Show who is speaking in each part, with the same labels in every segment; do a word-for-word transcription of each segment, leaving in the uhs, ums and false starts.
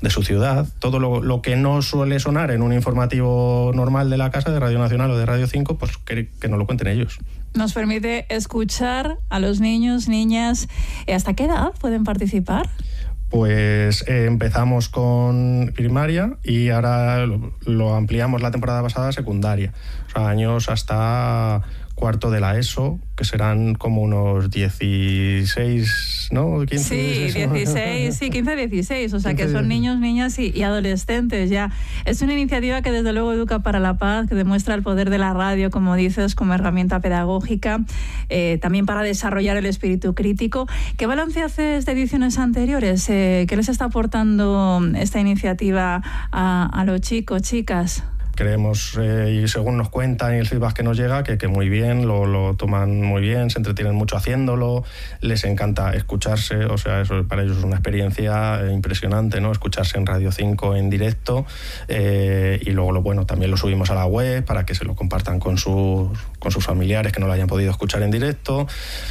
Speaker 1: de su ciudad, todo lo, lo que no suele sonar en un informativo normal de la casa, de Radio Nacional o de Radio cinco, pues que, que nos lo cuenten ellos.
Speaker 2: Nos permite escuchar a los niños, niñas. ¿Hasta qué edad pueden participar?
Speaker 1: Pues eh, empezamos con primaria y ahora lo, lo ampliamos la temporada pasada a secundaria. O sea, años hasta cuarto de la ESO, que serán como unos dieciséis, ¿no? quince,
Speaker 2: sí, dieciséis, sí, quince, dieciséis, o sea que son niños, niñas y, y adolescentes ya. Es una iniciativa que desde luego educa para la paz, que demuestra el poder de la radio, como dices, como herramienta pedagógica, eh, también para desarrollar el espíritu crítico. ¿Qué balance haces de ediciones anteriores? Eh, ¿Qué les está aportando esta iniciativa a, a los chicos, chicas?
Speaker 1: Creemos, eh, y según nos cuentan y el feedback que nos llega, que, que muy bien, lo, lo toman muy bien, se entretienen mucho haciéndolo, les encanta escucharse, o sea, eso para ellos es una experiencia impresionante, ¿no? Escucharse en Radio cinco en directo, eh, y luego lo bueno, también lo subimos a la web para que se lo compartan con sus, con sus familiares que no lo hayan podido escuchar en directo,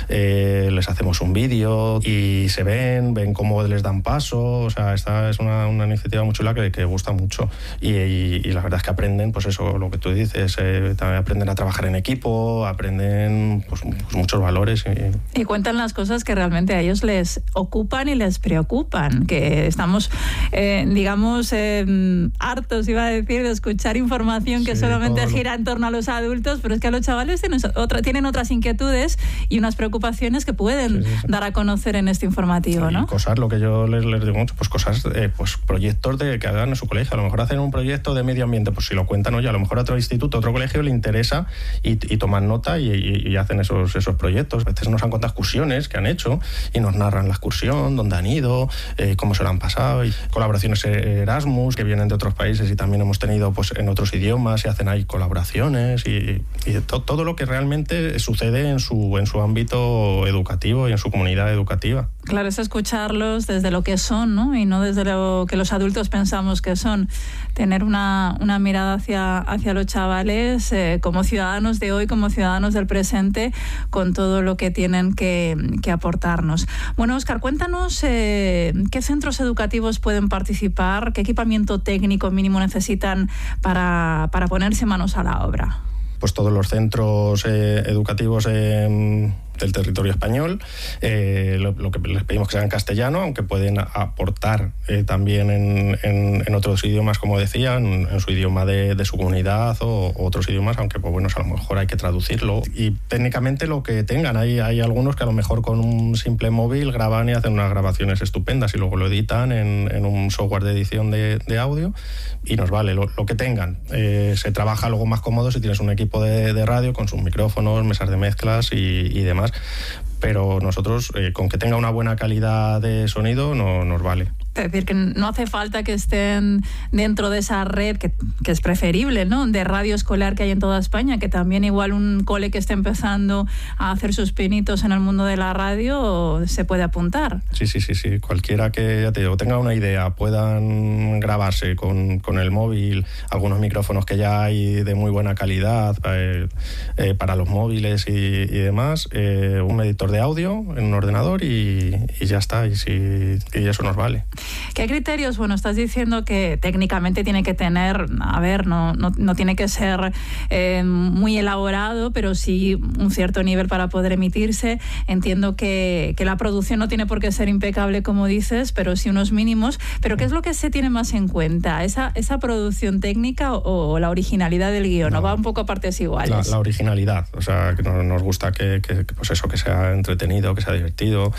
Speaker 1: eh, les hacemos un vídeo y se ven, ven cómo les dan paso, o sea, esta es una, una iniciativa muy chula que, que gusta mucho y, y, y la verdad es que aprenden, pues eso, lo que tú dices, eh, también aprenden a trabajar en equipo, aprenden pues, pues muchos valores. Y...
Speaker 2: y cuentan las cosas que realmente a ellos les ocupan y les preocupan, que estamos, eh, digamos, eh, hartos, iba a decir, de escuchar información que sí, solamente gira en torno a los adultos, pero es que a los chavales tienen, otra, tienen otras inquietudes y unas preocupaciones que pueden sí, sí, sí. dar a conocer en este informativo,
Speaker 1: sí,
Speaker 2: ¿no?
Speaker 1: Cosas, lo que yo les, les digo mucho, pues cosas, eh, pues proyectos de que hagan en su colegio, a lo mejor hacen un proyecto de medio ambiente, pues si lo cuentan, oye, a lo mejor a otro instituto, a otro colegio le interesa y, y toman nota y, y, y hacen esos, esos proyectos. A veces nos han contado excursiones que han hecho y nos narran la excursión, dónde han ido, eh, cómo se lo han pasado, y colaboraciones Erasmus que vienen de otros países y también hemos tenido pues en otros idiomas y hacen ahí colaboraciones y, y to, todo lo que realmente sucede en su, en su ámbito educativo y en su comunidad educativa.
Speaker 2: Claro, es escucharlos desde lo que son, ¿no? Y no desde lo que los adultos pensamos que son. Tener una, una mirada hacia, hacia los chavales eh, como ciudadanos de hoy, como ciudadanos del presente, con todo lo que tienen que, que aportarnos. Bueno, Óscar, cuéntanos eh, qué centros educativos pueden participar, qué equipamiento técnico mínimo necesitan para, para ponerse manos a la obra.
Speaker 1: Pues todos los centros eh, educativos eh, del territorio español, eh, lo, lo que les pedimos que sea en castellano, aunque pueden aportar eh, también en, en, en otros idiomas, como decía, en, en su idioma de, de su comunidad o, o otros idiomas, aunque pues bueno, a lo mejor hay que traducirlo. Y técnicamente lo que tengan, hay, hay algunos que a lo mejor con un simple móvil graban y hacen unas grabaciones estupendas y luego lo editan en, en un software de edición de, de audio y nos vale lo, lo que tengan. Eh, se trabaja luego más cómodo si tienes un equipo de, de radio con sus micrófonos, mesas de mezclas y, y demás, pero nosotros eh, con que tenga una buena calidad de sonido no, nos vale.
Speaker 2: Es decir, que no hace falta que estén dentro de esa red, que, que es preferible, ¿no?, de radio escolar que hay en toda España, que también igual un cole que esté empezando a hacer sus pinitos en el mundo de la radio se puede apuntar.
Speaker 1: Sí, sí, sí, sí. Cualquiera que, ya te digo, tenga una idea, puedan grabarse con, con el móvil, algunos micrófonos que ya hay de muy buena calidad eh, eh, para los móviles y, y demás, eh, un editor de audio en un ordenador y, y ya está, y, si, y eso nos vale.
Speaker 2: ¿Qué criterios? Bueno, estás diciendo que técnicamente tiene que tener, a ver, no, no, no tiene que ser eh, muy elaborado, pero sí un cierto nivel para poder emitirse. Entiendo que, que la producción no tiene por qué ser impecable, como dices, pero sí unos mínimos. ¿Pero qué es lo que se tiene más en cuenta? ¿Esa, esa producción técnica o, o la originalidad del guión? No. ¿O va un poco a partes iguales?
Speaker 1: La, la originalidad, o sea, que no, nos gusta que, que, pues eso, que sea entretenido, que sea divertido,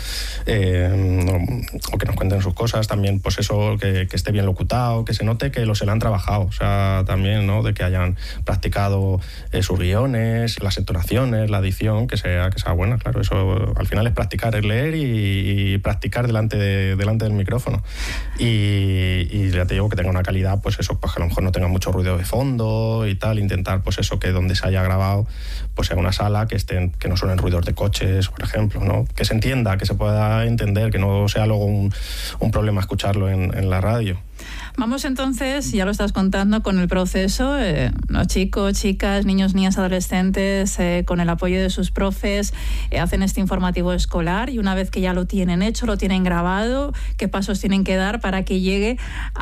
Speaker 1: eh, no, o que nos cuenten sus cosas. También, pues eso, que, que esté bien locutado, que se note que lo se lo han trabajado, o sea, también, ¿no?, de que hayan practicado eh, sus guiones, las entonaciones, la edición, que sea, que sea buena, claro, eso al final es practicar, es leer y, y practicar delante, de, delante del micrófono. Y, y ya te digo que tenga una calidad, pues eso, pues que a lo mejor no tenga mucho ruido de fondo y tal, intentar, pues eso, que donde se haya grabado, pues sea una sala que estén, que no suenen ruidos de coches, por ejemplo, ¿no?, que se entienda, que se pueda entender, que no sea luego un, un problema escucharlo en, en la radio.
Speaker 2: Vamos entonces, ya lo estás contando, con el proceso, eh, los chicos, chicas, niños, niñas, adolescentes, eh, con el apoyo de sus profes, eh, hacen este informativo escolar y una vez que ya lo tienen hecho, lo tienen grabado, ¿qué pasos tienen que dar para que llegue a